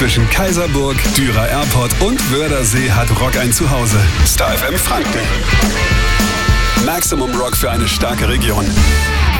Zwischen Kaiserburg, Dürer Airport und Wörthersee hat Rock ein Zuhause. Star FM Franken. Maximum Rock für eine starke Region.